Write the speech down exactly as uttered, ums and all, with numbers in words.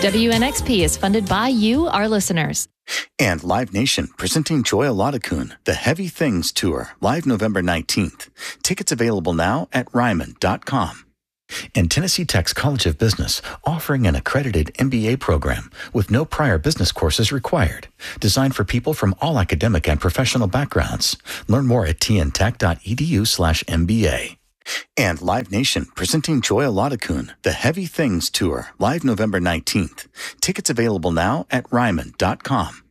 W N X P is funded by you, our listeners. And Live Nation, presenting Joya Laudakun, The Heavy Things Tour, live November nineteenth. Tickets available now at ryman dot com. And Tennessee Tech's College of Business, offering an accredited M B A program with no prior business courses required. Designed for people from all academic and professional backgrounds. Learn more at t n tech dot e d u slash m b a. And Live Nation, presenting Joya Laudakun, The Heavy Things Tour, live November nineteenth. Tickets available now at ryman dot com.